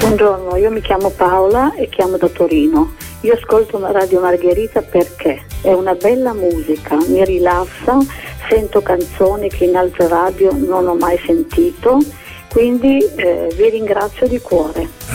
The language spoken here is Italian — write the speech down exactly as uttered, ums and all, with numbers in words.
Buongiorno, io mi chiamo Paola e chiamo da Torino. Io ascolto Radio Margherita perché è una bella musica, mi rilassa, sento canzoni che in altre radio non ho mai sentito, quindi eh, vi ringrazio di cuore.